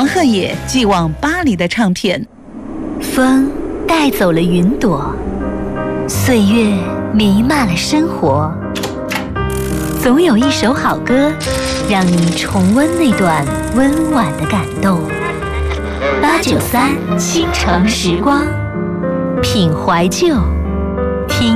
鹤野寄往巴黎的唱片。 风带走了云朵，岁月弥漫了生活。总有一首好歌，让你重温那段温婉的感动。893倾城时光，品怀旧。